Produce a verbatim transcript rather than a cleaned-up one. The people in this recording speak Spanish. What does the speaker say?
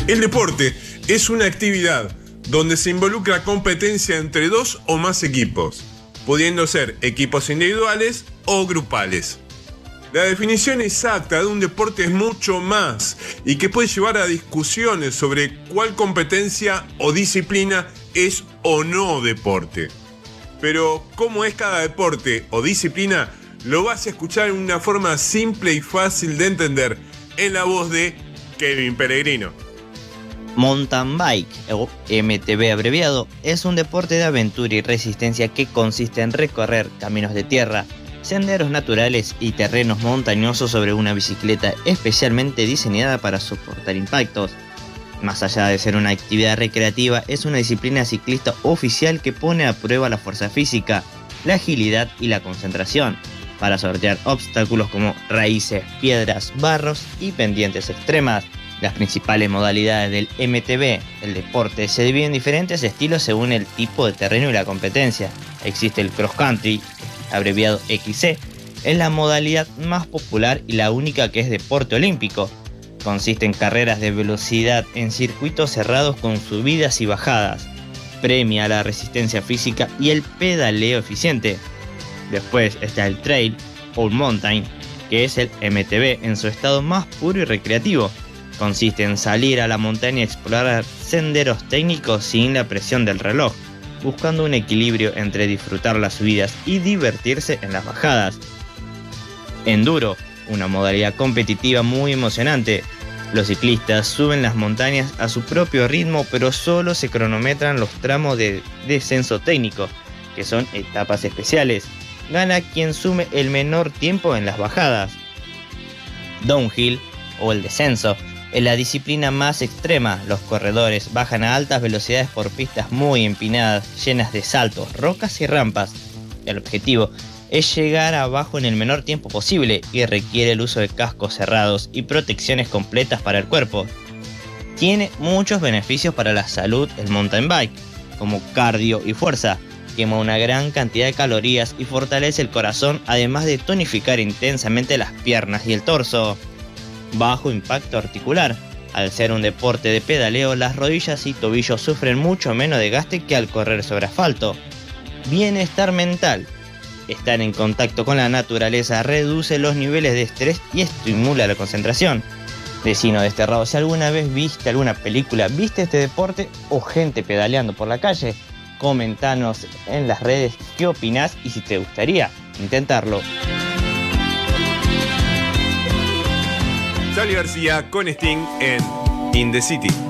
El deporte es una actividad donde se involucra competencia entre dos o más equipos, pudiendo ser equipos individuales o grupales. La definición exacta de un deporte es mucho más y que puede llevar a discusiones sobre cuál competencia o disciplina es o no deporte. Pero cómo es cada deporte o disciplina lo vas a escuchar en una forma simple y fácil de entender en la voz de Kevin Peregrino. Mountain bike, o M T B abreviado, es un deporte de aventura y resistencia que consiste en recorrer caminos de tierra, senderos naturales y terrenos montañosos sobre una bicicleta especialmente diseñada para soportar impactos. Más allá de ser una actividad recreativa, es una disciplina ciclista oficial que pone a prueba la fuerza física, la agilidad y la concentración, para sortear obstáculos como raíces, piedras, barros y pendientes extremas. Las principales modalidades del M T B, el deporte, se dividen en diferentes estilos según el tipo de terreno y la competencia. Existe el cross country, abreviado X C, es la modalidad más popular y la única que es deporte olímpico. Consiste en carreras de velocidad en circuitos cerrados con subidas y bajadas. Premia la resistencia física y el pedaleo eficiente. Después está el trail o mountain, que es el M T B en su estado más puro y recreativo. Consiste en salir a la montaña y explorar senderos técnicos sin la presión del reloj, buscando un equilibrio entre disfrutar las subidas y divertirse en las bajadas. Enduro, una modalidad competitiva muy emocionante. Los ciclistas suben las montañas a su propio ritmo, pero solo se cronometran los tramos de descenso técnico, que son etapas especiales. Gana quien sume el menor tiempo en las bajadas. Downhill, o el descenso, es la disciplina más extrema. Los corredores bajan a altas velocidades por pistas muy empinadas, llenas de saltos, rocas y rampas. El objetivo es llegar abajo en el menor tiempo posible y requiere el uso de cascos cerrados y protecciones completas para el cuerpo. Tiene muchos beneficios para la salud el mountain bike, como cardio y fuerza. Quema una gran cantidad de calorías y fortalece el corazón, además de tonificar intensamente las piernas y el torso. Bajo impacto articular. Al ser un deporte de pedaleo, las rodillas y tobillos sufren mucho menos desgaste que al correr sobre asfalto. Bienestar mental. Estar en contacto con la naturaleza reduce los niveles de estrés y estimula la concentración. Vecino desterrado, si alguna vez viste alguna película, viste este deporte o gente pedaleando por la calle, comentanos en las redes qué opinás y si te gustaría intentarlo. Charly García con Sting en In the City.